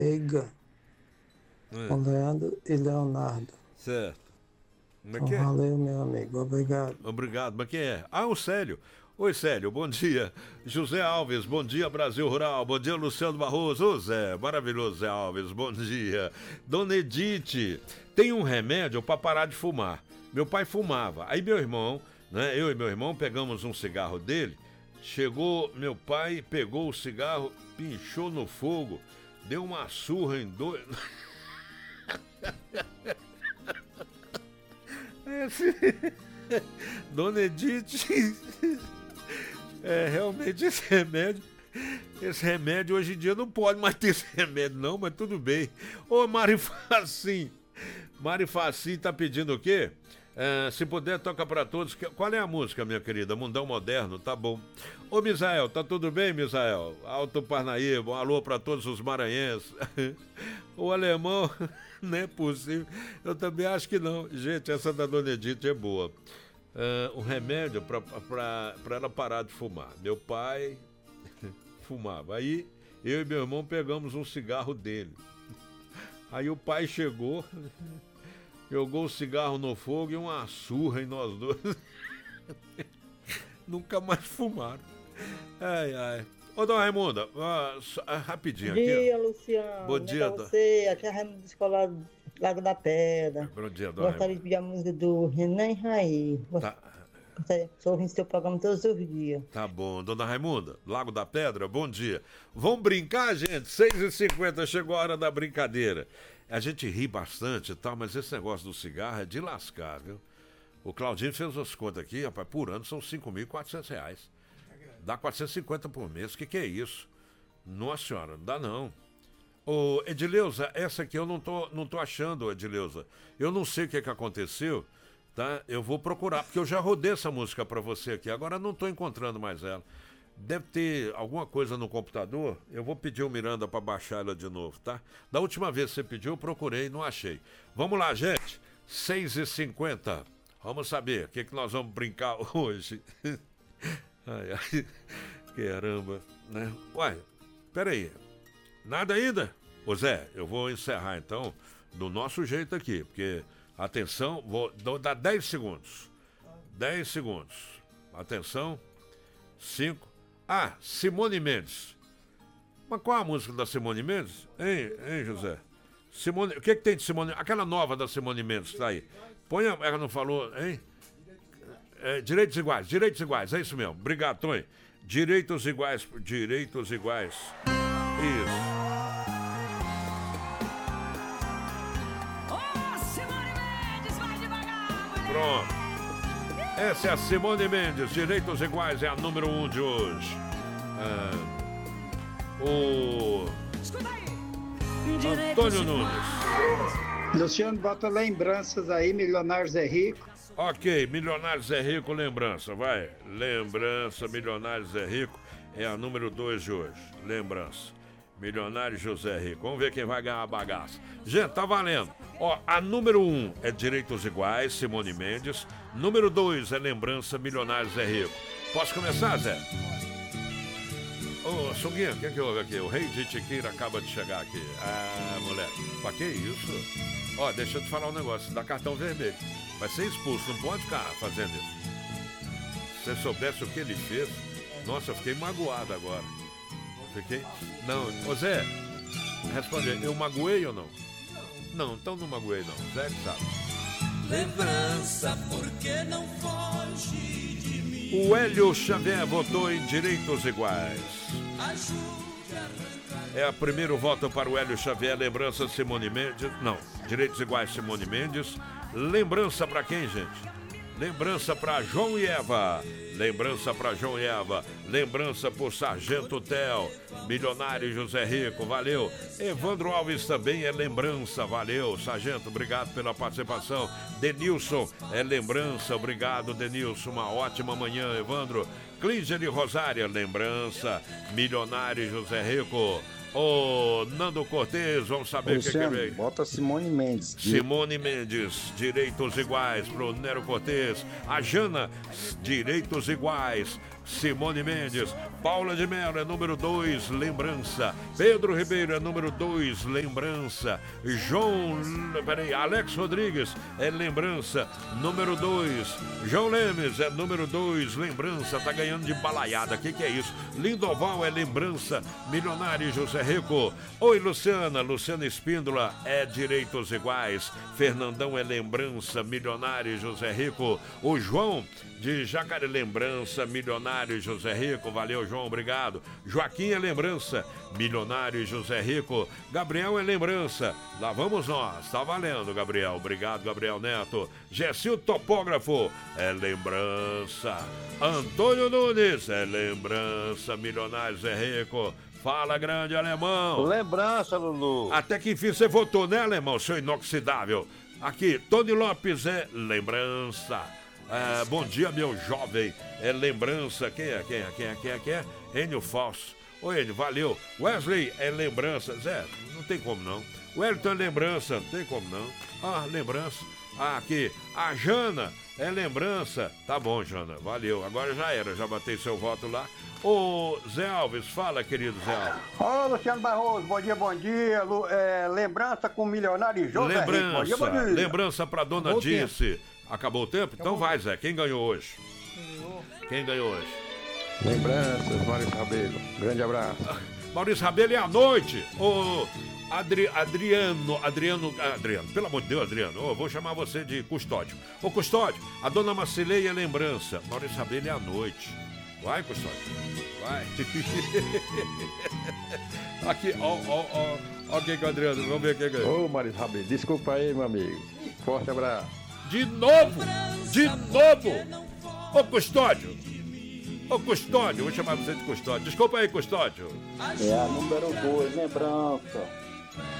Eiga, É, com Leandro e Leonardo. certo. Como é Então, que é? valeu, meu amigo. Obrigado. Obrigado, mas quem é? Ah, o Célio. Oi, Célio, bom dia. José Alves, bom dia, Brasil Rural. Bom dia, Luciano Barroso. Ô, Zé, maravilhoso, Zé Alves, bom dia. Dona Edith, tem um remédio para parar de fumar. Meu pai fumava. Aí meu irmão, né, eu e meu irmão pegamos um cigarro dele. Chegou, meu pai pegou o cigarro, pinchou no fogo, deu uma surra em dois. Dona Edith, realmente esse remédio hoje em dia não pode mais ter esse remédio não, mas tudo bem. Ô Mari Facim tá pedindo o quê? Se puder, toca pra todos. Qual é a música, minha querida? Mundão Moderno, tá bom. Ô Misael, tá tudo bem, Misael? Alto Parnaíba, um alô pra todos os maranhenses. O alemão, não é possível. Eu também acho que não. Gente, essa da Dona Edith é boa. Um remédio pra ela parar de fumar. Meu pai fumava. Aí eu e meu irmão pegamos um cigarro dele. Aí o pai chegou, jogou o cigarro no fogo e uma surra em nós dois. Nunca mais fumaram. Ai, ai. Ô, dona Raimunda, rapidinho Bom aqui. dia, Ó. Luciano. Bom Como é dia, que tá você? Aqui é a Raimundo da Escola Lago da Pedra. Bom dia, dona Gostaria Raimunda. de pedir a música do Renan Raí. Estou ouvindo seu programa todos os dias. Tá bom, dona Raimunda, Lago da Pedra, bom dia. Vamos brincar, gente? 6h50, chegou a hora da brincadeira. A gente ri bastante e tal, mas esse negócio do cigarro é de lascar, viu? O Claudinho fez as contas aqui, rapaz, por ano são R$ 5.400. Dá 450 por mês, que é isso? Nossa senhora, não dá não. Ô, Edileuza, essa aqui eu não tô achando, Edileuza. Eu não sei o que aconteceu, tá? Eu vou procurar, porque eu já rodei essa música pra você aqui, agora não tô encontrando mais ela. Deve ter alguma coisa no computador, eu vou pedir o Miranda pra baixar ela de novo, tá? Da última vez que você pediu, eu procurei e não achei. Vamos lá, gente, 6h50. Vamos saber o que nós vamos brincar hoje. Ai, ai, caramba, né? Uai, peraí, nada ainda? Ô Zé, eu vou encerrar então do nosso jeito aqui, porque, atenção, vou dar 10 segundos. 10 segundos. Atenção. 5. Simone Mendes. Mas qual a música da Simone Mendes? Hein, José? Simone, o que tem de Simone? Aquela nova da Simone Mendes, tá aí. Ela não falou, hein? Direitos iguais, é isso mesmo. Obrigado, Tony. Direitos iguais. Isso. Simone Mendes, vai devagar, mulher. Pronto. Essa é a Simone Mendes, Direitos Iguais, é a número 1 de hoje. Escuta aí. Antônio Nunes. Luciano, bota lembranças aí, Milionários é Rico. Ok, Milionários é Rico, lembrança, vai. Lembrança, Milionários é Rico, é a número 2 de hoje. Lembrança. Milionário José Rico. Vamos ver quem vai ganhar a bagaça. Gente, tá valendo. Ó, a número 1 é Direitos Iguais, Simone Mendes. Número 2 é Lembrança, Milionários é Rico. Posso começar, Zé? Ô, Sunguinha, o que houve aqui? O rei de Itiquira acaba de chegar aqui. Moleque. Pra que isso? Ó, deixa eu te falar um negócio. Dá cartão vermelho. Vai ser expulso, não pode ficar fazendo isso. Se você soubesse o que ele fez, nossa, eu fiquei magoado agora. Não, ô Zé, responde, eu magoei ou não? Não, então não magoei não, Zé que sabe. Lembrança, porque não foge de mim. O Hélio Xavier votou em Direitos Iguais. Ajude a arrancar. É o primeiro voto para o Hélio Xavier, lembrança Simone Mendes. Não, Direitos Iguais Simone Mendes. Lembrança para quem, gente? Lembrança para João e Eva. Lembrança para João e Eva. Lembrança por Sargento Tel. Milionário José Rico, valeu. Evandro Alves também é lembrança, valeu. Sargento, obrigado pela participação. Denilson é lembrança, obrigado, Denilson. Uma ótima manhã, Evandro. Clígene Rosária, lembrança. Milionário José Rico. Ô, Nando Cortez, vamos saber o que veio. Bota Simone Mendes. Simone Mendes, Direitos Iguais pro Nero Cortez. A Jana, Direitos Iguais. Simone Mendes. Paula de Mello é número 2, lembrança. Pedro Ribeiro é número 2, lembrança. Alex Rodrigues é lembrança, número 2. João Lemes é número 2, lembrança. Tá ganhando de balaiada, que é isso? Lindoval é lembrança, Milionário e José Rico. Oi, Luciana Espíndola é direitos iguais. Fernandão é lembrança, Milionário e José Rico. O João de Jacaré, lembrança, Milionário e José Rico. Valeu, João, obrigado. Joaquim é lembrança, Milionário e José Rico. Gabriel é lembrança, lá vamos nós. Tá valendo, Gabriel. Obrigado, Gabriel Neto. Gessil Topógrafo é lembrança. Antônio Nunes é lembrança, Milionário e José Rico. Fala, grande alemão. Lembrança, Lulu. Até que enfim você votou, né, alemão, seu inoxidável? Aqui, Tony Lopes é lembrança. Bom dia, meu jovem. É lembrança. Quem é? Enio Falso. Ô, Enio, valeu. Wesley é lembrança. Zé, não tem como não. Wellington é lembrança. Não tem como não. Ah, lembrança. Aqui. A Jana é lembrança. Tá bom, Jana. Valeu. Agora já era. Já batei seu voto lá. Ô, Zé Alves, fala, querido Zé Alves. Ô, Luciano Barroso, bom dia, bom dia. Lembrança com o Milionário e José Rico. Bom dia, bom dia. Lembrança pra dona Dirce. Acabou o tempo? Então vai, Zé. Quem ganhou hoje? Quem ganhou hoje? Lembranças, Maurício Rabelo. Grande abraço. Maurício Rabelo é à noite. Ô, Adriano, pelo amor de Deus, Adriano. Vou chamar você de Custódio. Ô, Custódio, a dona Macileia é lembrança. Maurício Rabelo é à noite. Vai, Custódio. Vai. Aqui, ó quem que é o Adriano. Vamos ver quem ganhou. Ô, Maurício Rabelo, desculpa aí, meu amigo. Forte abraço. De novo! Ô, Custódio! Vou chamar você de Custódio. Desculpa aí, Custódio. É a número 2, lembrança.